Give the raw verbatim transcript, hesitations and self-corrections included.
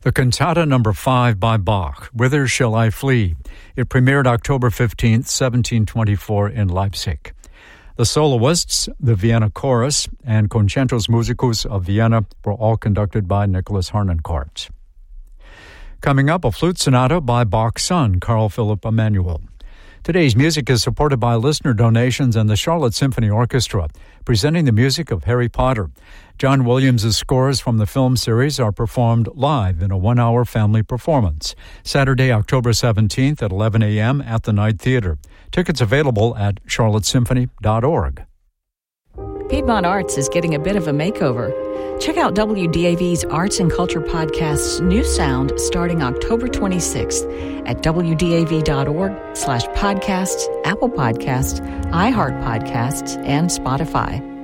The Cantata Number Five by Bach, Whither Shall I Flee? It premiered October fifteenth, seventeen twenty-four in Leipzig. The soloists, the Vienna Chorus, and Concertos Musicus of Vienna were all conducted by Nicholas Harnoncourt. Coming up, a flute sonata by Bach's son, Carl Philipp Emanuel. Today's music is supported by listener donations and the Charlotte Symphony Orchestra, presenting the music of Harry Potter. John Williams' scores from the film series are performed live in a one-hour family performance. Saturday, October seventeenth at eleven a.m. at the Night Theater. Tickets available at charlotte symphony dot org. Piedmont Arts is getting a bit of a makeover. Check out W D A V's Arts and Culture Podcast's new sound starting October twenty-sixth at W D A V dot org slash podcasts, Apple Podcasts, iHeart Podcasts, and Spotify.